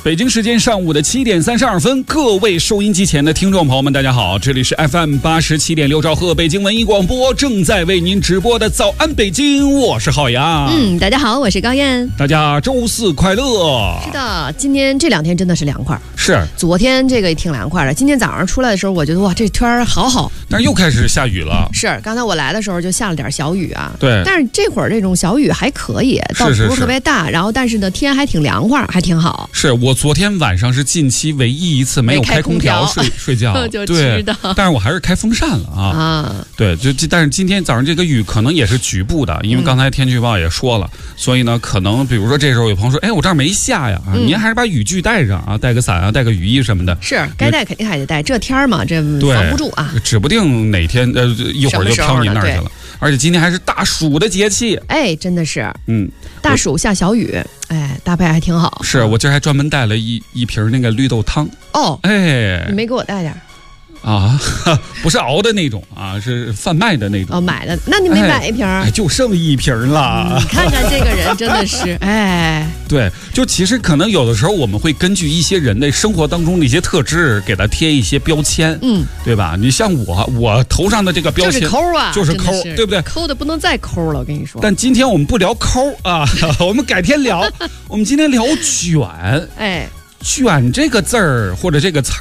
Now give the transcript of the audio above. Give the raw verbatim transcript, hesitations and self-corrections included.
北京时间上午的七点三十二分，各位收音机前的听众朋友们，大家好，这里是 F M 八十七点六兆赫北京文艺广播正在为您直播的早安北京，我是浩洋。 嗯，大家好，我是高燕。 大家周四快乐。 是的，今天这两天真的是凉快。 是， 昨天这个也挺凉快的，今天早上出来的时候，我觉得哇，这天儿好好。 但是又开始下雨了。 是，刚才我来的时候就下了点小雨啊。 对。 但是这会儿这种小雨还可以，倒不是特别大，然后但是呢天还挺凉快，还挺好。 是我昨天晚上是近期唯一一次没有开空调睡睡觉， 就知道。 但是我还是开风扇了啊。 啊， 对，就但是今天早上这个雨可能也是局部的，因为刚才天气预报也说了，嗯、所以呢，可能比如说这时候有朋友说，哎，我这儿没下呀，啊、嗯，您还是把雨具带上啊，带个伞啊，带个雨衣什么的。 是，该带肯定还得带，这天儿嘛，这防不住啊。 指不定哪天呃一会儿就飘你那儿去了。而且今天还是大暑的节气， 哎，真的是， 嗯， 大暑下小雨，哎，搭配还挺好。 是我今儿还专门带了一一瓶那个绿豆汤。 哦， 哎， 你没给我带点啊？不是熬的那种啊，是贩卖的那种。 哦，买的，那你没买一瓶？ 哎，就剩一瓶了。 嗯、你看看这个人真的是，哎， 对，就其实可能有的时候我们会根据一些人的生活当中的一些特质，给他贴一些标签，嗯，对吧？你像我，我头上的这个标签就是抠啊， 就是抠，对不对？ 抠的不能再抠了，我跟你说。 但今天我们不聊抠啊，我们改天聊。我们今天聊卷， 哎。 卷这个字儿或者这个词